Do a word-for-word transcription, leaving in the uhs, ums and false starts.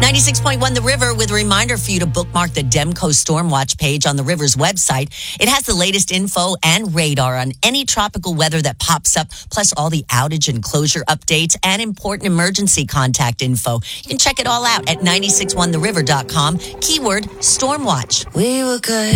ninety-six point one The River with a reminder for you to bookmark the Demco Stormwatch page on the River's website. It has the latest info and radar on any tropical weather that pops up, plus all the outage and closure updates and important emergency contact info. You can check it all out at nine six one the river dot com. Keyword Stormwatch. We were good.